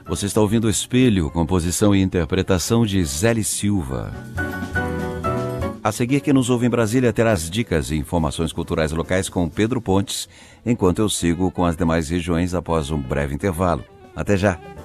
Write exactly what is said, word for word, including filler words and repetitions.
Você está ouvindo o Espelho, composição e interpretação de Zéli Silva. A seguir, quem nos ouve em Brasília terá as dicas e informações culturais locais com Pedro Pontes, enquanto eu sigo com as demais regiões após um breve intervalo. Até já!